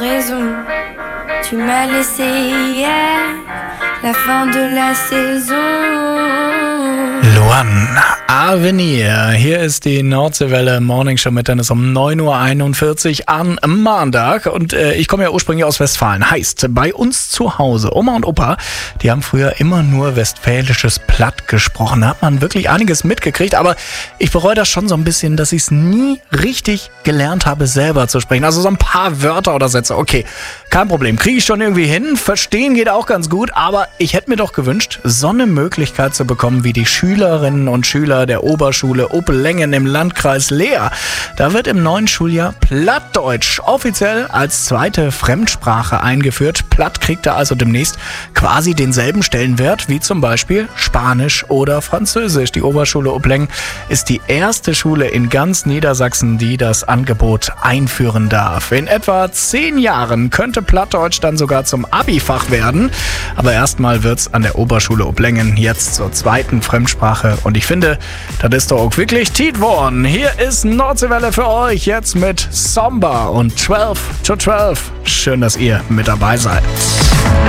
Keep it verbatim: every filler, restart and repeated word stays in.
raison. Tu m'as laissé hier, la fin de la saison. Luan, Avenir. Hier ist die Nordseewelle Morning Show mit, dann ist um neun Uhr einundvierzig am Montag. Und äh, ich komme ja ursprünglich aus Westfalen. Heißt, bei uns zu Hause, Oma und Opa, die haben früher immer nur westfälisches Platt gesprochen. Da hat man wirklich einiges mitgekriegt. Aber ich bereue das schon so ein bisschen, dass ich es nie richtig gelernt habe, selber zu sprechen. Also so ein paar Wörter oder Sätze. Okay, kein Problem. Kriege ich schon irgendwie hin. Verstehen geht auch ganz gut. Aber ich hätte mir doch gewünscht, so eine Möglichkeit zu bekommen, wie die Schülerinnen und Schüler der Oberschule Oppelängen im Landkreis Leer. Da wird im neuen Schuljahr Plattdeutsch offiziell als zweite Fremdsprache eingeführt. Platt kriegt da also demnächst quasi denselben Stellenwert wie zum Beispiel Spanisch oder Französisch. Die Oberschule Oppelängen ist die erste Schule in ganz Niedersachsen, die das Angebot einführen darf. In etwa zehn Jahren könnte Plattdeutsch dann sogar zum Abi-Fach werden. Aber erstmal wird's an der Oberschule Oppelängen jetzt zur zweiten Fremdsprache. Und ich finde, das ist doch auch wirklich Tiet worden. Hier ist Nordseewelle für euch jetzt mit Somber und zwölf to zwölf. Schön, dass ihr mit dabei seid.